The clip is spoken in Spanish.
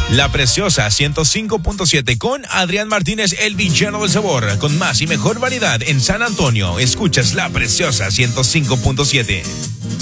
La Preciosa 105.7 con Adrián Martínez, el villano del sabor, con más y mejor variedad en San Antonio. Escuchas La Preciosa 105.7.